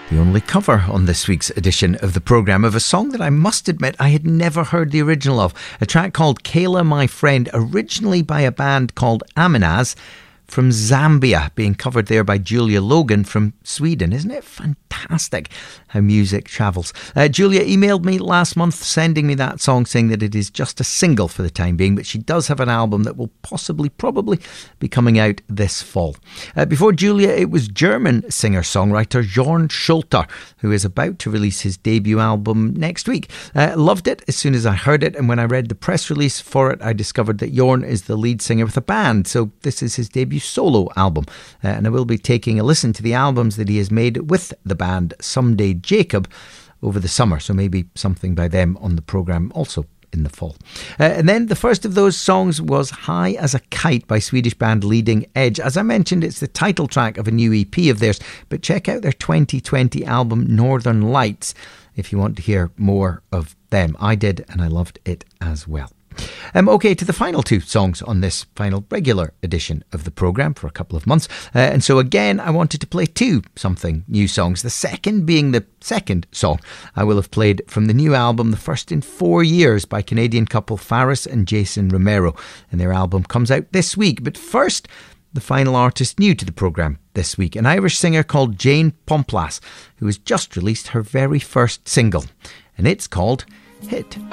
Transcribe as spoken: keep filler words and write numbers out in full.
The only cover on this week's edition of the programme of a song that I must admit I had never heard the original of. A track called Kayla My Friend, originally by a band called Aminaz from Zambia, being covered there by Julia Logan from Sweden. Isn't it fantastic how music travels? Uh, Julia emailed me last month sending me that song, saying that it is just a single for the time being, but she does have an album that will possibly, probably be coming out this fall. Uh, before Julia, it was German singer-songwriter Jorn Schulter, who is about to release his debut album next week. Uh, loved it as soon as I heard it, and when I read the press release for it, I discovered that Jorn is the lead singer with a band, so this is his debut solo album, uh, and I will be taking a listen to the albums that he has made with the band Someday Jacob over the summer, so maybe something by them on the programme also in the fall. Uh, and then the first of those songs was High as a Kite by Swedish band Leading Edge. As I mentioned, it's the title track of a new E P of theirs, but check out their twenty twenty album Northern Lights if you want to hear more of them. I did, and I loved it as well. Um, okay, to the final two songs on this final regular edition of the programme for a couple of months. Uh, and so again, I wanted to play two something new songs. The second being the second song I will have played from the new album, the first in four years, by Canadian couple Faris and Jason Romero. And their album comes out this week. But first, the final artist new to the programme this week, an Irish singer called Jane Pomplas, who has just released her very first single. And it's called Hit.